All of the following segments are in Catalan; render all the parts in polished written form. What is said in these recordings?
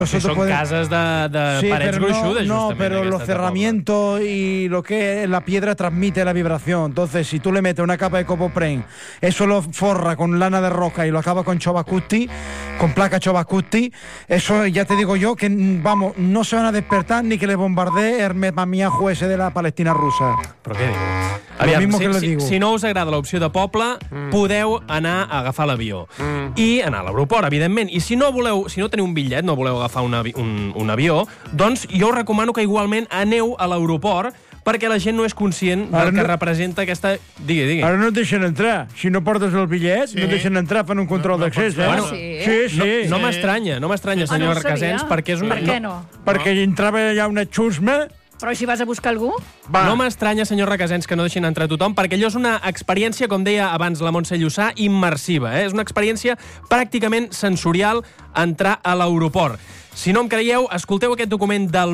Son cases de parets gruixudes, no, justament. pero los cerramientos y lo que es la piedra transmite la vibración. Entonces, si tú le metes una capa de copopren, eso lo forra con lana de roca y lo acaba con chovacusti, con placa chovacusti, eso ya te digo yo que, vamos, no se van a despertar ni que le bombardee el metamiajo ese de la Palestina rusa. Però què diu? Aviam, si no us agrada l'opció de poble, podeu anar a agafar l'avió. I anar a l'aeroport, evidentment. I si no teniu un bitllet, no voleu agafar un avió, doncs jo us recomano que igualment aneu a l'aeroport perquè la gent no és conscient del que representa aquesta... Digui. Ara no et deixen entrar. Si no portes el bitllet, no et deixen entrar, fan un control d'accés. Bueno, sí. No m'estranya, senyor Requesens, perquè és una... Per què no? Perquè entrava allà una xusma... Però si vas a buscar algú? No m'estranya, senyor Requesens, que no deixin entrar tothom, perquè allò és una experiència, com deia abans la Montse Llussà, immersiva. És una experiència pràcticament sensorial entrar a l'aeroport. Si no em creieu, escolteu aquest document del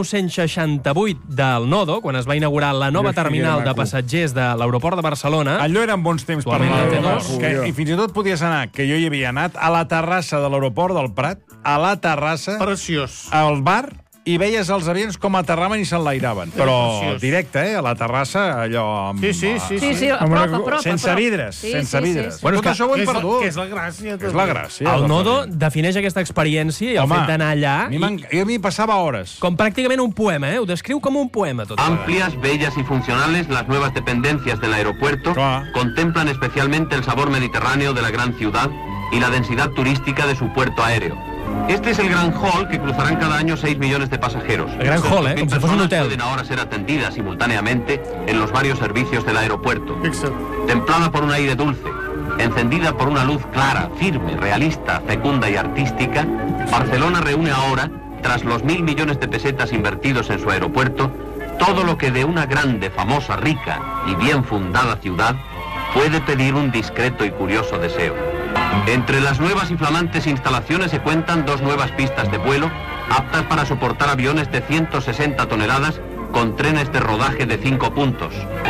1968 del Nodo, quan es va inaugurar la nova terminal de passatgers de l'aeroport de Barcelona. Allò eren bons temps per anar. I fins i tot podies anar, que jo hi havia anat, a la terrassa de l'aeroport del Prat, a la terrassa, preciós, al bar, i veies els avions com aterraven i s'enlairaven. Però directe, a la terrassa, allò... Sí, a prop. Sense vidres, sense vidres. Bueno, tot això ho hem perdut. Que és la gràcia. És la gràcia. El Nodo defineix aquesta experiència i el fet d'anar allà... A mi passava hores. Com pràcticament un poema, ho descriu com un poema. Tot Amplias, bellas y funcionales, las nuevas dependencias del aeropuerto contemplan especialmente el sabor mediterráneo de la gran ciudad y la densidad turística de su puerto aéreo. Este es el gran hall que cruzarán cada año 6 millones de pasajeros. El gran hall, como si fuese un hotel. Pueden ahora ser atendidas simultáneamente en los varios servicios del aeropuerto. Templada por un aire dulce, encendida por una luz clara, firme, realista, fecunda y artística, Barcelona reúne ahora, tras los 1.000 millones de pesetas invertidos en su aeropuerto, todo lo que de una grande, famosa, rica y bien fundada ciudad puede pedir un discreto y curioso deseo. Entre las nuevas y flamantes instalaciones se cuentan 2 nuevas pistas de vuelo aptas para soportar aviones de 160 toneladas con trenes de rodaje de 5 puntos.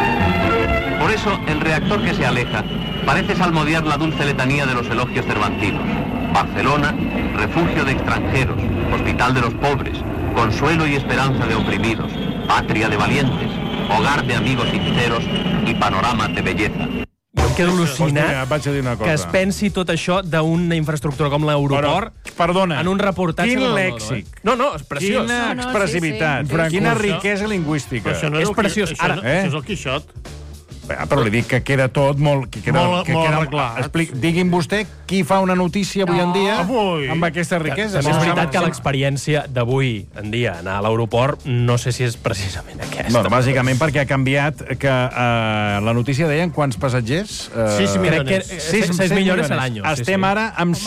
Por eso, el reactor que se aleja parece salmodiar la dulce letanía de los elogios cervantinos. Barcelona, refugio de extranjeros, hospital de los pobres, consuelo y esperanza de oprimidos, patria de valientes, hogar de amigos sinceros y panoramas de belleza. Jo em quedo al·lucinat que es pensi tot això d'una infraestructura com l'aeroport en un reportatge. Quin lèxic. No, és preciós. Quina expressivitat. Quina riquesa lingüística. És preciós. Això és el Quixot. Però li dic que queda tot molt arreglat. Digui'm vostè qui fa una notícia avui en dia amb aquesta riquesa. És veritat que l'experiència d'avui en dia anar a l'aeroport no sé si és precisament aquesta. Bueno, bàsicament perquè ha canviat que la notícia deien quants passatgers? 6 milions a l'any. Estem ara amb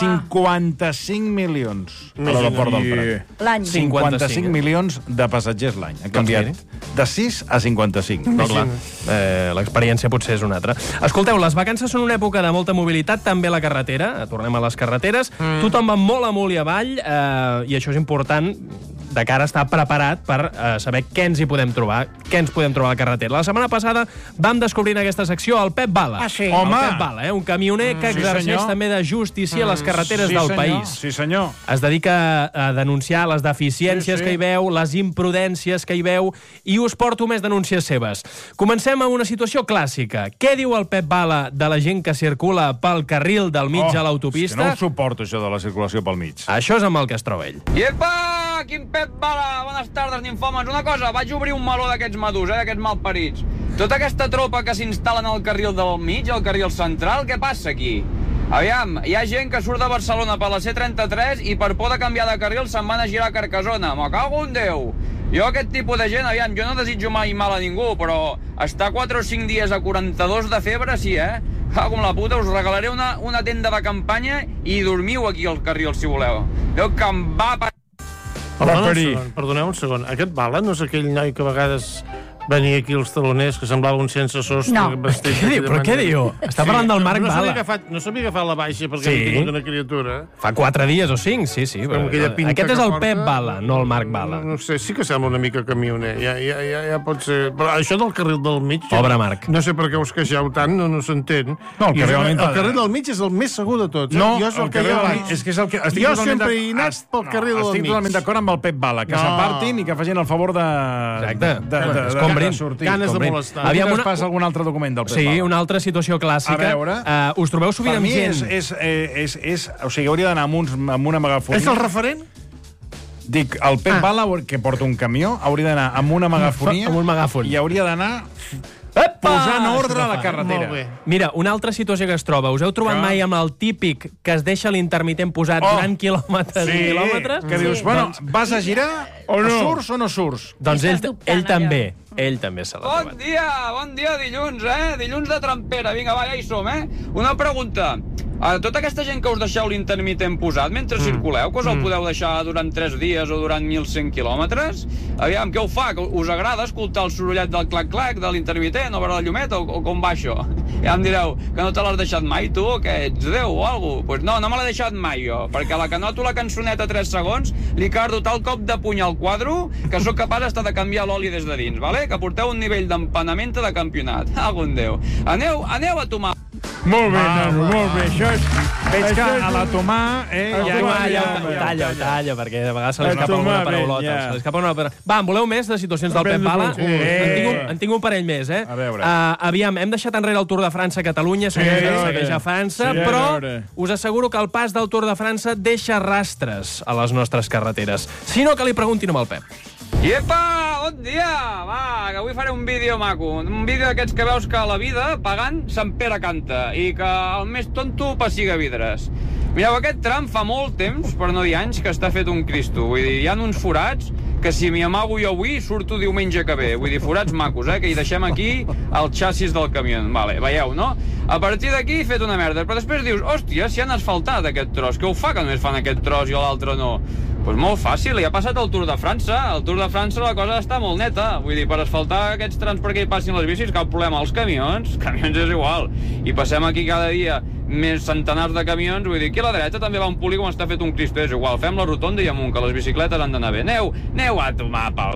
55 milions a l'aeroport del Prat. L'any. 55 milions de passatgers l'any. Ha canviat de 6 a 55. No, clar. L'experiència potser és una altra. Escolteu, les vacances són una època de molta mobilitat, també a la carretera. Tornem a les carreteres. Tothom va molt amunt i avall, i això és important de cara a estar preparat per saber què ens hi podem trobar, què ens podem trobar a la carretera. La setmana passada vam descobrir en aquesta secció el Pep Bala. Home! El Pep Bala, un camioner que exerceix també de justícia a les carreteres del país. Sí, senyor. Es dedica a denunciar les deficiències que hi veu, les imprudències que hi veu, i us porto més denúncies seves. Comencem amb una situació clàssica. Què diu el Pep Bala de la gent que circula pel carril del mig a l'autopista? No ho suporto, això de la circulació pel mig. Això és amb el que es troba ell. Iepa! Quin Pep Bala! Bones tardes, ninfòmens. Una cosa, vaig obrir un meló d'aquests madurs, d'aquests malparits. Tota aquesta tropa que s'instal·len al carril del mig, al carril central, què passa aquí? Aviam, hi ha gent que surt de Barcelona per la C33 i per por de canviar de carril se'n van a girar a Carcassona. Me cago en Déu! Jo aquest tipus de gent, aviam, jo no desitjo mai mal a ningú, però estar 4 o 5 dies a 42 de febre, sí, Cago en la puta, us regalaré una tenda de campanya i dormiu aquí al carril, si voleu. Déu que em va... Perdoneu un segon. Aquest Bala no és aquell noi que a vegades venir aquí els taloners, que semblava un sense sostre. No. Però què diu? Està parlant del Marc Bala. No s'havia agafat la baixa perquè havia tingut una criatura. Fa 4 dies o 5, sí. Aquest és el Pep Bala, no el Marc Bala. No sé, sí que sembla una mica camioner. Ja pot ser... Però això del carril del mig... Pobre Marc. No sé per què us queixeu tant, no s'entén. No, el carril del mig és el més segur de tots. No, el carril del mig és que és el que... Jo sempre he anat pel carril del mig. Estic totalment d'acord amb el Pep Bala, que s'apartin i que facin el favor de... Exacte. Ganes de molestar. Aviam, us passa algun altre document del Pep Bala. Sí, una altra situació clàssica. A veure... Us trobeu sovint amb gent... O sigui, hauria d'anar amb una megafonia. És el referent? Dic, el Pep Bala, que porta un camió, hauria d'anar amb una megafonia... Amb un megàfon. I hauria d'anar... posant ordre a la carretera. Mira, una altra situació que es troba. Us heu trobat mai amb el típic que es deixa l'intermitent posat durant quilòmetres i quilòmetres? Que dius, bueno, vas a girar o no? Surts o no surts? Doncs ell també. Ell també se l'ha trobat. Bon dia, dilluns, Dilluns de trampera. Vinga, va, ja hi som, Una pregunta. A tota aquesta gent que us deixeu l'intermitent posat mentre circuleu, que us el podeu deixar durant 3 dies o durant 1.100 quilòmetres, aviam, què ho fa? Que us agrada escoltar el sorollet del clac-clac de l'intermitent o veure la llumeta o com va això? Ja em direu, que no te l'has deixat mai tu, o que ets Déu o alguna cosa? Pues no me l'he deixat mai jo, perquè a la que noto la cançoneta 3 segons li cardo tal cop de puny al quadro que sóc capaç d'estar de canviar l'oli des de dins, vale? Que porteu un nivell d'empanament de campionat. Algun Déu. Aneu a tomar. Molt bé, nano, molt bé. Això és... Veig que a la Tomà... Talla, perquè de vegades se li escapa alguna paraulota. Va, en voleu més de situacions del Pep Bala? En tinc un parell més, A veure. Aviam, hem deixat enrere el Tour de França a Catalunya, segueix a França, però us asseguro que el pas del Tour de França deixa rastres a les nostres carreteres. Si no, que li preguntin amb el Pep. Iepa, bon dia! Va, que avui faré un vídeo maco. Un vídeo d'aquests que veus que a la vida, pagant, Sant Pere canta, i que el més tonto pessiga vidres. Mireu, aquest tram fa molt temps, per no dir anys, que està fet un cristo. Vull dir, hi ha uns forats que si m'hi amago jo avui, surto diumenge que ve. Vull dir, forats macos, que hi deixem aquí el xassis del camió. Vale, veieu, no? A partir d'aquí he fet una merda. Però després dius, hòstia, si han asfaltat aquest tros, què ho fa que només fan aquest tros i l'altre no? Doncs molt fàcil, ja ha passat el Tour de França. Al Tour de França la cosa està molt neta. Vull dir, per asfaltar aquests trams perquè hi passin les bicis, cap problema. Els camions és igual. I passem aquí cada dia més centenars de camions. Vull dir, aquí a la dreta també va un polígon, està fet un cristo, és igual. Fem la rotonda i amunt, que les bicicletes han d'anar bé. Aneu a tomar pel...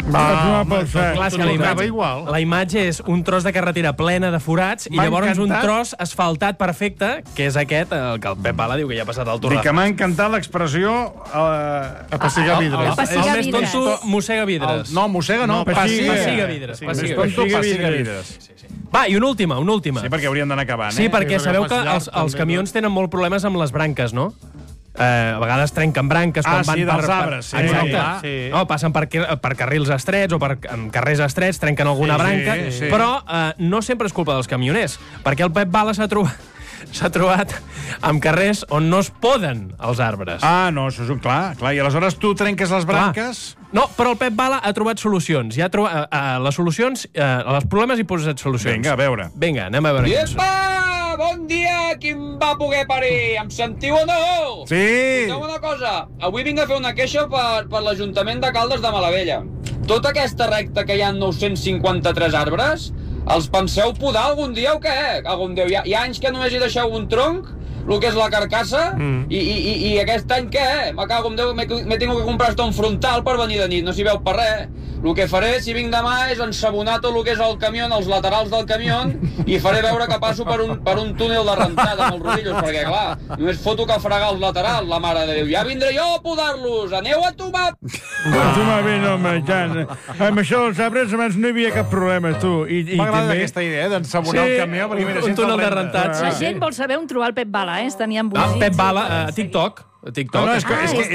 La imatge és un tros de carretera plena de forats i llavors un tros asfaltat perfecte, que és aquest, el que el Pep Bala diu que ja ha passat el Tour de França. Que m'ha encantat l'expressió a pessigar vidres. El més tonto mossega vidres. No, mossega no, passiga vidres. Passiga vidres. Va, i una última. Sí, perquè haurien d'anar acabant. Sí, perquè sabeu que els camions tenen molt problemes amb les branques, no? A vegades trenquen branques quan van dels arbres. Exacte. No, passen per carrils estrets o per carrers estrets, trenquen alguna branca, però no sempre és culpa dels camioners, perquè el Pep Bala s'ha trobat amb carrers on no es poden els arbres. No, això és clar. I aleshores tu trenques les branques... No, però el Pep Bala ha trobat solucions. Ja ha trobat les solucions, als problemes hi posat solucions. Vinga, a veure. Vinga, anem a veure. Iepa! Bon dia! Qui em va poder parir? Em sentiu o no? Sí! Escolteu una cosa. Avui vinc a fer una queixa per l'Ajuntament de Caldes de Malavella. Tota aquesta recta que hi ha 953 arbres, els penseu podar algun dia o què? Algun dia. Hi ha anys que només hi deixeu un tronc, el que és la carcassa, i aquest any què? Me cago en Déu, m'he tingut que comprar un frontal per venir de nit, no s'hi veu per res. El que faré, si vinc demà, és ensabonar tot el que és el camió, els laterals del camió, i faré veure que passo per un túnel de rentada amb els rodillos, perquè, clar, només foto que fregar els laterals, la mare de Déu. Ja vindré jo a podar-los, aneu a tomar... A tomar bé, no,Jan. Amb això dels arbres, abans no hi havia cap problema, tu. M'agrada aquesta idea d'ensabonar el camió, perquè mira, un túnel de rentats. La gent vol saber on trobar el Pep Bala, Tenien bugits. Pep Bala, a TikTok. No, és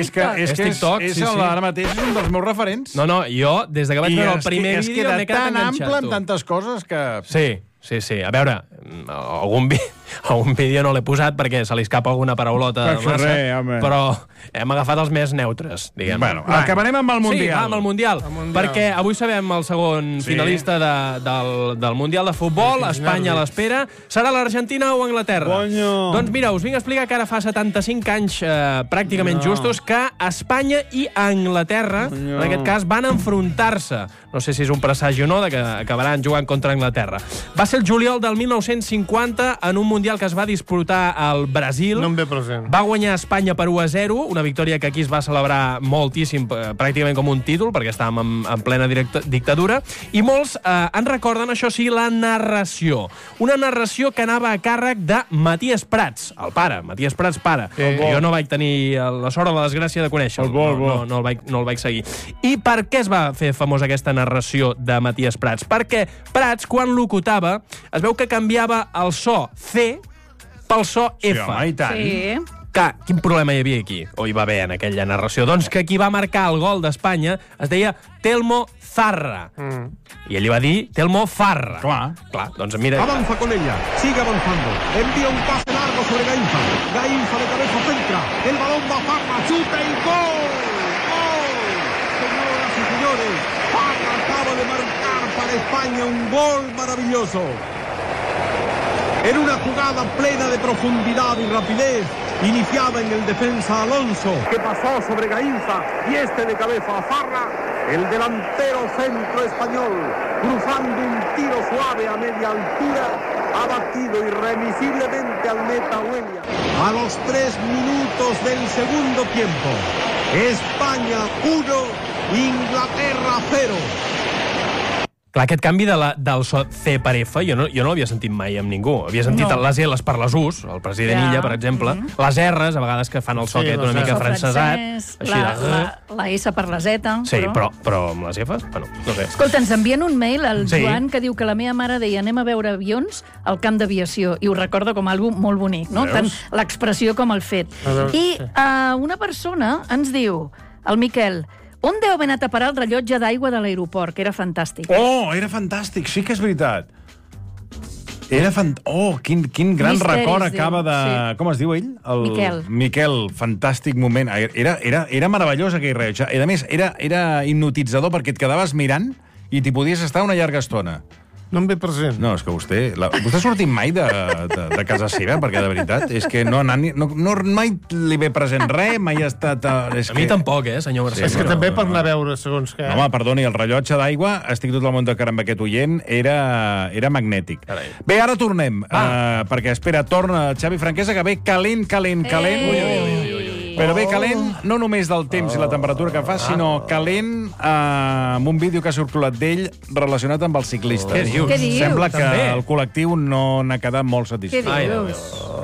ara mateix és un dels meus referents. No, jo, des que vaig veure el primer vídeo, m'he quedat enganxat. tan ample amb tantes coses que... Sí. sí. A veure, algun vídeo no l'he posat perquè se li escapa alguna paraulota massa, però hem agafat els més neutres, diguem. Bueno, acabarem amb el Mundial. Sí, amb el Mundial, perquè avui sabem el segon finalista del Mundial de Futbol, Espanya a l'espera. Serà l'Argentina o Anglaterra? Doncs mira, us vinc a explicar que ara fa 75 anys pràcticament justos que Espanya i Anglaterra, en aquest cas, van enfrontar-se. No sé si és un presagi o no, que acabaran jugant contra Anglaterra. Va ser el juliol del 1950 en un Mundial que es va disputar al Brasil. No em ve present. Va guanyar Espanya per 1-0, una victòria que aquí es va celebrar moltíssim, pràcticament com un títol, perquè estàvem en plena dictadura, i molts en recorden, això sí, la narració. Una narració que anava a càrrec de Matías Prats, el pare, Matías Prats pare. Jo no vaig tenir la sort o la desgràcia de conèixer-lo. No el vaig seguir. I per què es va fer famosa aquesta narració de Matías Prats? Perquè Prats, quan locutava, es veu que canviava el so C pel so F. Sí, home, i tant. Sí. Quin problema hi havia aquí? O hi va haver en aquella narració? Doncs que qui va marcar el gol d'Espanya es deia Telmo Zarra. I ell li va dir Telmo Farra. Clar, doncs mira... Avanza con ella, sigue avanzando. Envía un pase largo sobre Gainza. Gainza de cabeza centra. El balón va a Farra, chuta y gol. ¡Gol! Señoras y señores, Farra acaba de marcar para España un gol maravilloso. En una jugada plena de profundidad y rapidez, iniciada en el defensa Alonso, que pasó sobre Gainza y de cabeza a Farra, el delantero centro español, cruzando un tiro suave a media altura, ha batido irremisiblemente al meta Williams. A los 3 minutos del segundo tiempo, España 1, Inglaterra 0. Clar, aquest canvi del so C per F, jo no l'havia sentit mai amb ningú. Havia sentit les L's per les U's, el president Illa, per exemple, les R's, a vegades que fan el so aquest una mica francesat. La S per la Z. Sí, però amb les F's, bueno, no sé. Escolta, ens envien un mail al Joan que diu que la meva mare deia anem a veure avions al camp d'aviació, i ho recorda com algo molt bonic, no? Tant l'expressió com el fet. I una persona ens diu, el Miquel, on deu haver anat a parar el rellotge d'aigua de l'aeroport, que era fantàstic. Oh, era fantàstic, sí que és veritat. Quin gran record acaba de... Com es diu ell? Miquel. Miquel, fantàstic moment. Era meravellós aquell rellotge. A més, era hipnotitzador perquè et quedaves mirant i t'hi podies estar una llarga estona. No em ve present. No, és que vostè ha sortit mai de casa seva, perquè de veritat és que mai li ve present res, mai ha estat... A mi tampoc, senyor Mercè. És que també per anar a veure, segons què. Home, perdoni, el rellotge d'aigua, estic totalment d'acord amb aquest oient, era magnètic. Bé, ara tornem, perquè, espera, torna Xavi Franquesa, que ve calent. Però bé calent, no només del temps i la temperatura que fa, sinó calent amb un vídeo que ha circulat d'ell relacionat amb els ciclistes. Què dius? Sembla que el col·lectiu no n'ha quedat molt satisfet. Què dius?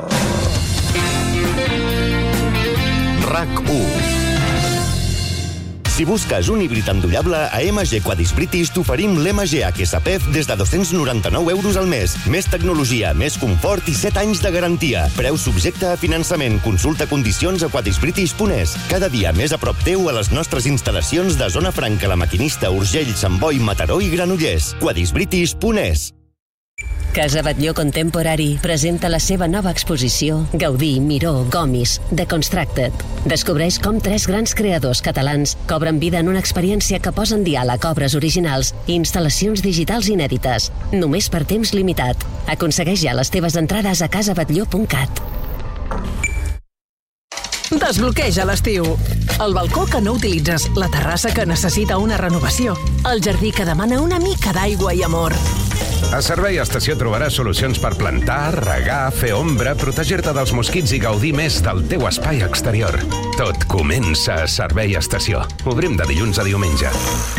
RAC1. Si busques un híbrid endollable, a MG Quadis British t'oferim l'MG HSPF des de 299 € al mes. Més tecnologia, més confort i 7 anys de garantia. Preu subjecte a finançament. Consulta condicions a quadisbritish.es. Cada dia més a prop teu a les nostres instal·lacions de Zona Franca, La Maquinista, Urgell, Sant Boi, Mataró i Granollers. quadisbritish.es. Casa Batlló Contemporary presenta la seva nova exposició Gaudí, Miró, Gomis, Deconstructed. Descobreix com 3 grans creadors catalans cobren vida en una experiència que posa en diàleg obres originals i instal·lacions digitals inèdites. Només per temps limitat. Aconsegueix ja les teves entrades a casabatlló.cat. Desbloqueja l'estiu. El balcó que no utilitzes, la terrassa que necessita una renovació, el jardí que demana una mica d'aigua i amor. A Servei Estació trobaràs solucions per plantar, regar, fer ombra, protegir-te dels mosquits i gaudir més del teu espai exterior. Tot comença a Servei Estació. Obrim de dilluns a diumenge.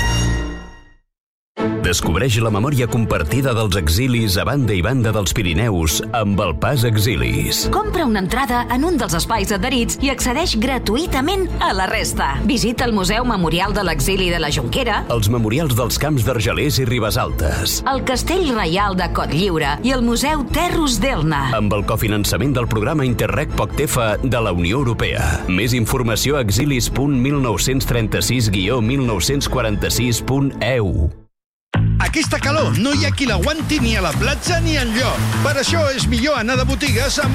Descobreix la memòria compartida dels exilis a banda i banda dels Pirineus amb el Pas Exilis. Compra una entrada en un dels espais adherits i accedeix gratuïtament a la resta. Visita el Museu Memorial de l'Exili de la Jonquera, els memorials dels camps d'Argelers i Ribesaltes, el Castell Reial de Cotlliure i el Museu Terros d'Elna. Amb el cofinançament del programa Interreg POCTEFA de la Unió Europea. Més informació a exilis.1936-1946.eu. Aquesta calor no hi ha qui l'aguanti ni a la platja ni enlloc. Per això és millor anar de botigues amb